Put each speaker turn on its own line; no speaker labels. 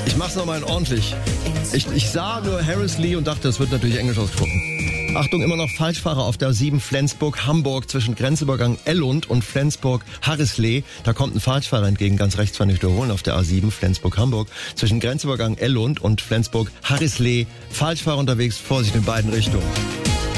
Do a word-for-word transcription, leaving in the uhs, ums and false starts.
Ich mach's nochmal ordentlich. Ich, ich sah nur Harris Lee und dachte, das wird natürlich Englisch ausgesprochen. Achtung, immer noch Falschfahrer auf der A sieben Flensburg-Hamburg zwischen Grenzübergang Ellund und Flensburg-Harrisley. Da kommt ein Falschfahrer entgegen, ganz rechts kann ich wiederholen, auf der A sieben Flensburg-Hamburg. Zwischen Grenzübergang Ellund und Flensburg-Harrisley. Falschfahrer unterwegs, Vorsicht in beiden Richtungen.